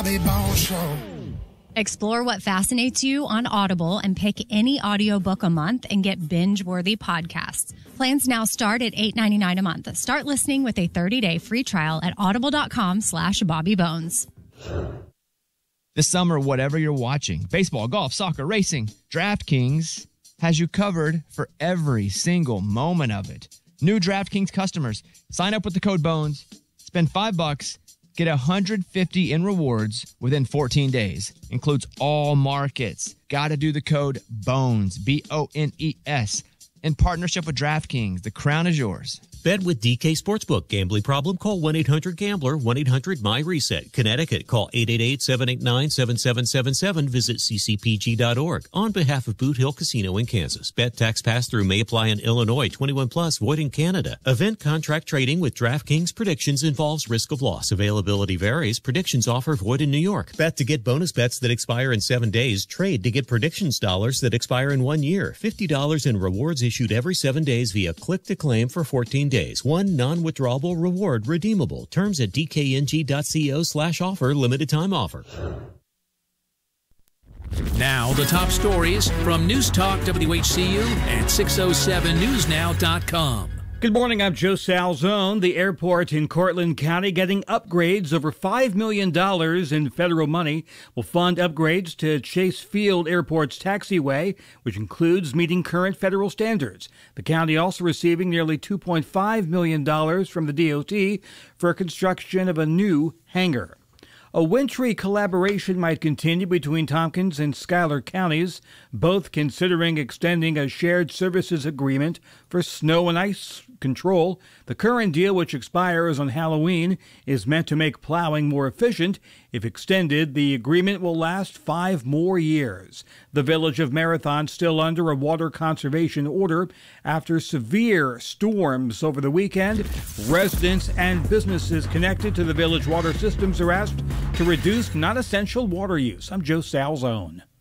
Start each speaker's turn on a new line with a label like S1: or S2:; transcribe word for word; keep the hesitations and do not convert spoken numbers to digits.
S1: Bobby Bones Show.
S2: Explore what fascinates you on Audible and pick any audiobook a month and get binge-worthy podcasts. Plans now start at eight dollars and ninety-nine cents a month. Start listening with a thirty-day free trial at audible.com slash bobbybones.
S3: This summer, whatever you're watching, baseball, golf, soccer, racing, DraftKings has you covered for every single moment of it. New DraftKings customers, sign up with the code BONES, spend five bucks, get one hundred fifty in rewards within fourteen days. Includes all markets. Got to do the code BONES, B O N E S. In partnership with DraftKings, the crown is yours.
S4: Bet with D K Sportsbook. Gambling problem? Call one eight hundred gambler, one eight hundred my reset. Connecticut, call eight eight eight, seven eight nine, seven seven seven seven. Visit c c p g dot org. On behalf of Boot Hill Casino in Kansas. Bet tax pass-through may apply in Illinois. twenty-one plus, void in Canada. Event contract trading with DraftKings Predictions involves risk of loss. Availability varies. Predictions offer void in New York. Bet to get bonus bets that expire in seven days. Trade to get predictions dollars that expire in one year. fifty dollars in rewards issued every seven days via click to claim for fourteen days. One non-withdrawable reward redeemable. Terms at dkng.co slash offer. Limited time offer.
S5: Now the top stories from News Talk W H C U and six oh seven news now dot com.
S6: Good morning, I'm Joe Salzone. The airport in Cortland County getting upgrades. Over five million dollars in federal money will fund upgrades to Chase Field Airport's taxiway, which includes meeting current federal standards. The county also receiving nearly two point five million dollars from the D O T for construction of a new hangar. A wintry collaboration might continue between Tompkins and Schuyler counties, both considering extending a shared services agreement for snow and ice control. The current deal, which expires on Halloween, is meant to make plowing more efficient. If extended, the agreement will last five more years. The village of Marathon still under a water conservation order after severe storms over the weekend. Residents and businesses connected to the village water systems are asked to reduce non-essential water use. I'm Joe Salzone.